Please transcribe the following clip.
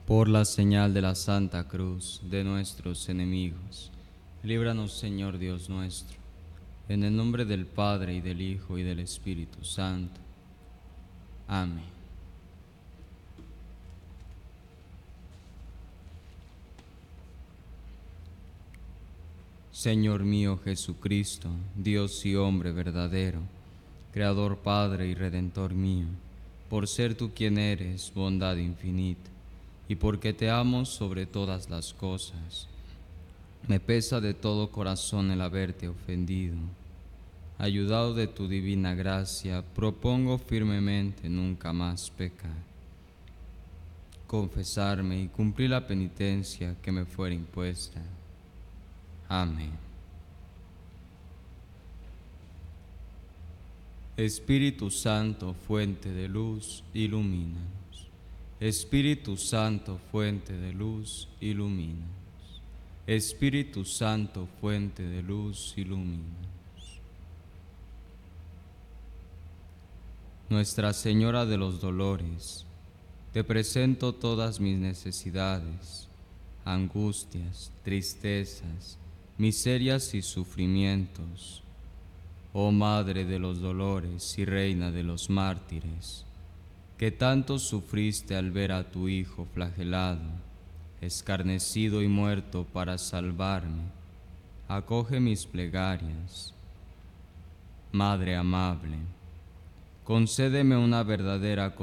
Por la señal de la Santa Cruz de nuestros enemigos, líbranos, Señor Dios nuestro, en el nombre del Padre, y del Hijo, y del Espíritu Santo. Amén. Señor mío Jesucristo, Dios y hombre verdadero, Creador, Padre y Redentor mío, por ser tú quien eres, bondad infinita, y porque te amo sobre todas las cosas, me pesa de todo corazón el haberte ofendido. Ayudado de tu divina gracia, propongo firmemente nunca más pecar, confesarme y cumplir la penitencia que me fuera impuesta. Amén. Espíritu Santo, fuente de luz, ilumínanos. Espíritu Santo, fuente de luz, ilumínanos. Espíritu Santo, fuente de luz, ilumínanos. Nuestra Señora de los Dolores, te presento todas mis necesidades, angustias, tristezas, miserias y sufrimientos. Oh Madre de los dolores y Reina de los mártires, que tanto sufriste al ver a tu Hijo flagelado, escarnecido y muerto para salvarme, acoge mis plegarias. Madre amable, concédeme una verdadera